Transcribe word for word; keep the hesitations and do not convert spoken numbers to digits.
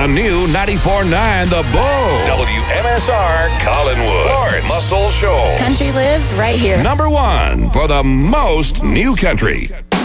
new ninety-four point nine The Bull. W M S R Collinwood. Lawrence. Muscle Shoals. Country lives right here. Number one for the most new country.